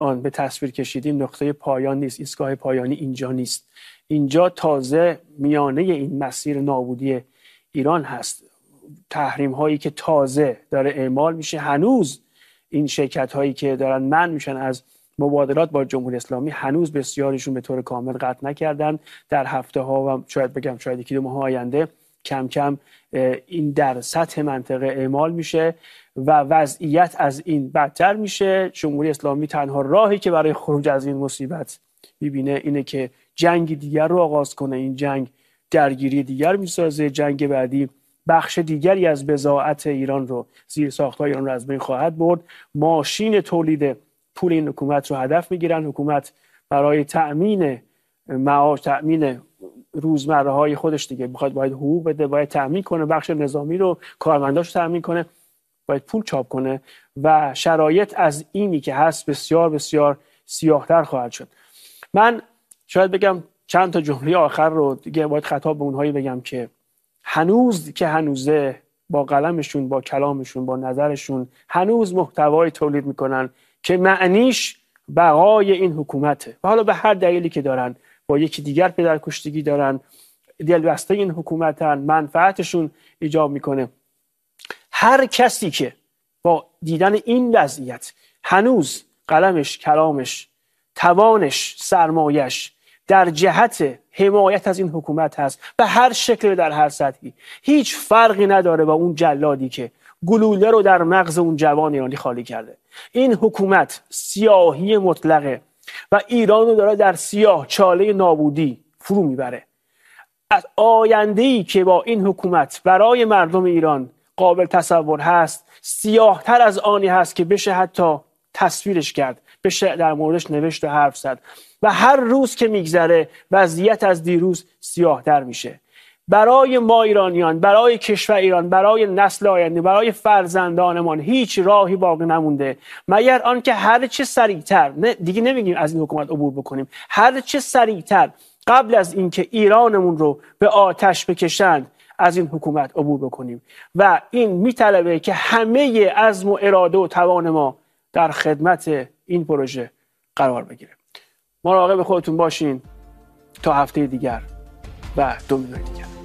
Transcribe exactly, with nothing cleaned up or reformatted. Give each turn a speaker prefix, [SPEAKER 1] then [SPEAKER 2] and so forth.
[SPEAKER 1] آن به تصویر کشیدیم نقطه پایان نیست، ایستگاه پایانی اینجا نیست. اینجا تازه میانه این مسیر نابودی ایران هست. تحریم هایی که تازه داره اعمال میشه، هنوز این شرکت هایی که دارن منع میشن از مبادلات با جمهوری اسلامی هنوز بسیارشون به طور کامل قطع نکردن. در هفته ها و شاید بگم شاید یکی دو ماه آینده کم کم این در سطح منطقه اعمال میشه و وضعیت از این بدتر میشه. جمهوری اسلامی تنها راهی که برای خروج از این مصیبت میبینه اینه که جنگ دیگر رو آغاز کنه. این جنگ درگیری دیگر میسازه، جنگ بعدی بخش دیگری از بضاعت ایران رو، زیر ساخت‌های ایران رو از بین خواهد برد. ماشین تولید پول این حکومت رو هدف میگیرن. حکومت برای تأمین معاش، تأمین روزمره های خودش دیگه میخواد، باید حقوق بده، باید تأمین کنه، بخش نظامی رو، کارمنداش تأمین کنه، باید پول چاپ کنه و شرایط از اینی که هست بسیار بسیار سیاه‌تر خواهد شد. من شاید بگم چند تا جمله آخر رو دیگه باید خطاب به اونهایی بگم که هنوز که هنوزه با قلمشون، با کلامشون، با نظرشون هنوز محتوای تولید میکنن که معنیش بقای این حکومته و حالا به هر دلیلی که دارن با یکی دیگر پدرکشتگی دارن، دلبسته این حکومتن، منفعتشون ایجاب میکنه. هر کسی که با دیدن این وضعیت هنوز قلمش، کلامش، توانش، سرمایش در جهت حمایت از این حکومت هست به هر شکل، در هر سطحی، هیچ فرقی نداره با اون جلادی که گلوله رو در مغز اون جوان ایرانی خالی کرده. این حکومت سیاهی مطلقه و ایران رو داره در سیاه چاله نابودی فرو میبره. از آینده‌ای که با این حکومت برای مردم ایران قابل تصور هست، سیاهتر از آنی هست که بشه حتی تصویرش کرد، بشه در موردش نوشت و حرف زد. و هر روز که میگذره وضعیت از دیروز سیاهتر میشه. برای ما ایرانیان، برای کشور ایران، برای نسل آینده، برای فرزندانمان هیچ راهی باقی نمونده مگر آنکه هر چه سریعتر، نه دیگه نمیگیم از این حکومت عبور بکنیم، هر چه سریعتر قبل از اینکه ایرانمون رو به آتش بکشند از این حکومت عبور بکنیم. و این میطلبه که همه عزم و اراده و توان ما در خدمت این پروژه قرار بگیره. مراقب خودتون باشین تا هفته دیگر و دو میلیون دیگر.